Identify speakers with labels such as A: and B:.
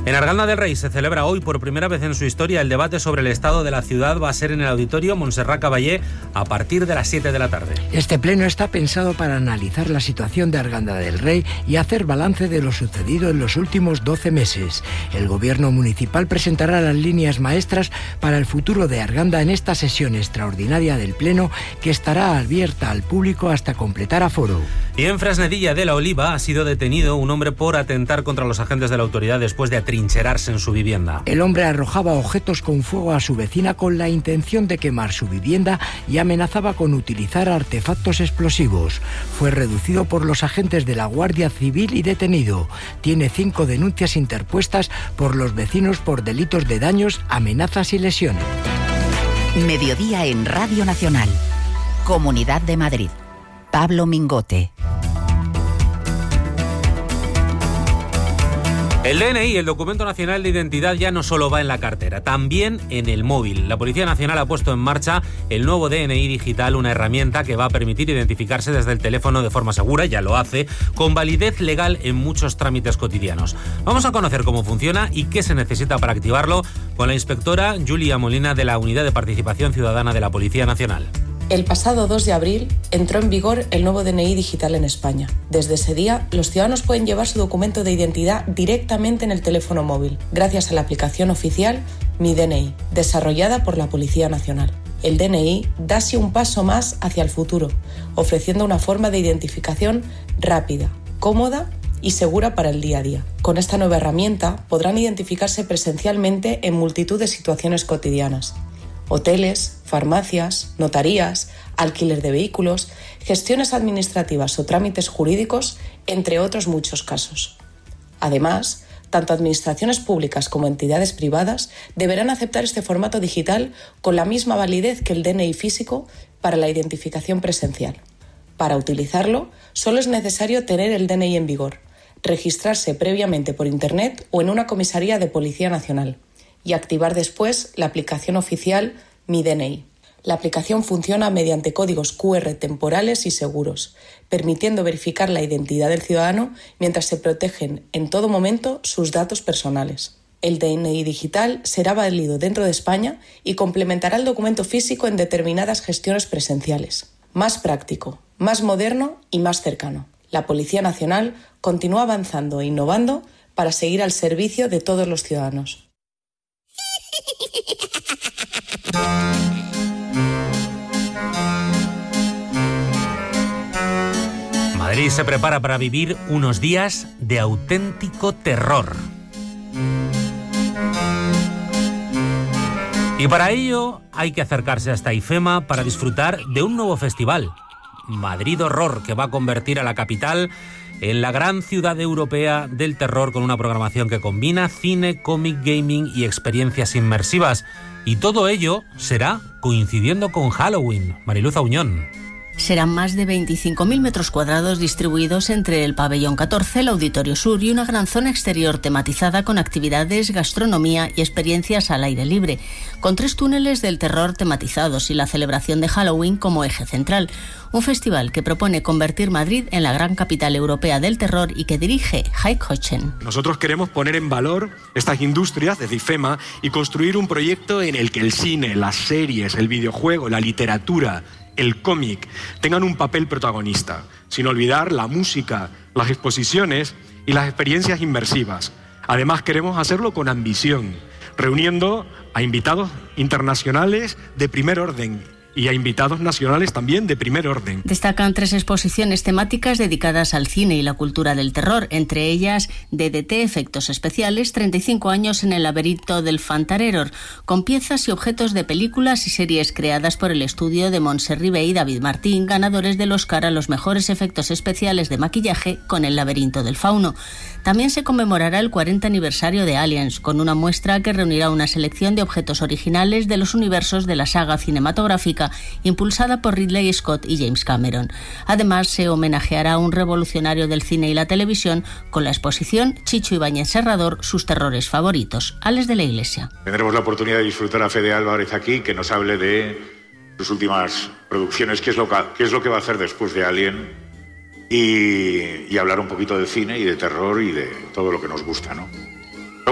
A: En Arganda del Rey se celebra hoy por primera vez en su historia el debate sobre el estado de la ciudad. Va a ser en el Auditorio Montserrat Caballé a partir de las 7 de la tarde.
B: Este pleno está pensado para analizar la situación de Arganda del Rey y hacer balance de lo sucedido en los últimos 12 meses. El gobierno municipal presentará las líneas maestras para el futuro de Arganda en esta sesión extraordinaria del pleno, que estará abierta al público hasta completar aforo.
A: Y en Fresnedilla de la Oliva ha sido detenido un hombre por atentar contra los agentes de la autoridad después de atrincherarse en su vivienda.
B: El hombre arrojaba objetos con fuego a su vecina con la intención de quemar su vivienda y amenazaba con utilizar artefactos explosivos. Fue reducido por los agentes de la Guardia Civil y detenido. Tiene 5 denuncias interpuestas por los vecinos por delitos de daños, amenazas y lesiones.
C: Mediodía en Radio Nacional. Comunidad de Madrid. Pablo Mingote.
A: El DNI, el Documento Nacional de Identidad, ya no solo va en la cartera, también en el móvil. La Policía Nacional ha puesto en marcha el nuevo DNI digital, una herramienta que va a permitir identificarse desde el teléfono de forma segura, ya lo hace, con validez legal en muchos trámites cotidianos. Vamos a conocer cómo funciona y qué se necesita para activarlo con la inspectora Julia Molina de la Unidad de Participación Ciudadana de la Policía Nacional.
D: El pasado 2 de abril entró en vigor el nuevo DNI digital en España. Desde ese día, los ciudadanos pueden llevar su documento de identidad directamente en el teléfono móvil, gracias a la aplicación oficial Mi DNI, desarrollada por la Policía Nacional. El DNI da así un paso más hacia el futuro, ofreciendo una forma de identificación rápida, cómoda y segura para el día a día. Con esta nueva herramienta podrán identificarse presencialmente en multitud de situaciones cotidianas. Hoteles, farmacias, notarías, alquiler de vehículos, gestiones administrativas o trámites jurídicos, entre otros muchos casos. Además, tanto administraciones públicas como entidades privadas deberán aceptar este formato digital con la misma validez que el DNI físico para la identificación presencial. Para utilizarlo, solo es necesario tener el DNI en vigor, registrarse previamente por Internet o en una comisaría de Policía Nacional y activar después la aplicación oficial Mi DNI. La aplicación funciona mediante códigos QR temporales y seguros, permitiendo verificar la identidad del ciudadano mientras se protegen en todo momento sus datos personales. El DNI digital será válido dentro de España y complementará el documento físico en determinadas gestiones presenciales. Más práctico, más moderno y más cercano. La Policía Nacional continúa avanzando e innovando para seguir al servicio de todos los ciudadanos.
A: Madrid se prepara para vivir unos días de auténtico terror. Y para ello hay que acercarse hasta IFEMA para disfrutar de un nuevo festival, Madrid Horror, que va a convertir a la capital en la gran ciudad europea del terror, con una programación que combina cine, cómic, gaming y experiencias inmersivas. Y todo ello será coincidiendo con Halloween. Mariluz Auñón.
E: Serán más de 25.000 metros cuadrados distribuidos entre el Pabellón 14, el Auditorio Sur y una gran zona exterior tematizada con actividades, gastronomía y experiencias al aire libre, con 3 túneles del terror tematizados y la celebración de Halloween como eje central. Un festival que propone convertir Madrid en la gran capital europea del terror y que dirige Heike Hochen.
F: Nosotros queremos poner en valor estas industrias desde IFEMA y construir un proyecto en el que el cine, las series, el videojuego, la literatura, el cómic tengan un papel protagonista, sin olvidar la música, las exposiciones y las experiencias inmersivas. Además, queremos hacerlo con ambición, reuniendo a invitados internacionales de primer orden y a invitados nacionales también de primer orden.
E: Destacan 3 exposiciones temáticas dedicadas al cine y la cultura del terror, entre ellas DDT, Efectos Especiales, 35 años en el laberinto del Fantareror, con piezas y objetos de películas y series creadas por el estudio de Montse Ribé y David Martín, ganadores del Oscar a los mejores efectos especiales de maquillaje con El laberinto del fauno. También se conmemorará el 40 aniversario de Aliens, con una muestra que reunirá una selección de objetos originales de los universos de la saga cinematográfica impulsada por Ridley Scott y James Cameron. Además, se homenajeará a un revolucionario del cine y la televisión con la exposición Chicho Ibáñez Serrador, sus terrores favoritos. Alex de la Iglesia.
G: Tendremos la oportunidad de disfrutar a Fede Álvarez aquí, que nos hable de sus últimas producciones, qué es lo que va a hacer después de Alien, y hablar un poquito de cine y de terror y de todo lo que nos gusta, ¿no?